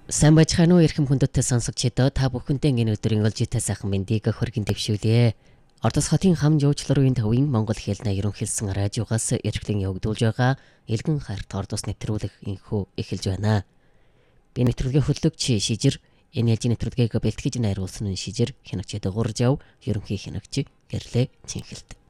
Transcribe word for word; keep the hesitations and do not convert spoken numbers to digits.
Сайн байцгаана уу эрхэм хүндэт сонсогчдоо та бүхэндээ энэ өдрийн олжитай сайхан мэндийг хүргэн дэвшүүлье. Ордос хотын хам жуучлалын төвийн Монгол хэлний ерөнхийлсөн радиогоос эрхлэн явагдуулж байгаа Элгэн хайрт Ордос нэвтрүүлэг инхүү эхэлж байна. Би нэвтрүүлгийн хөтлөгч Шижир энэ ээлжийн нэвтрүүлгийг бэлтгэж найруулсан нь Шижир хянагч дагуурж яв ерөнхий хянагч гэрлээ Цэнхэлт.